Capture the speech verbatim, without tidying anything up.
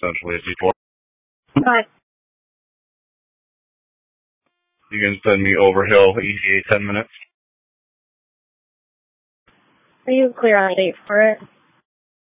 essentially a D four. Right. You can send me over Hill, E T A, ten minutes. Are you clear on a date for it?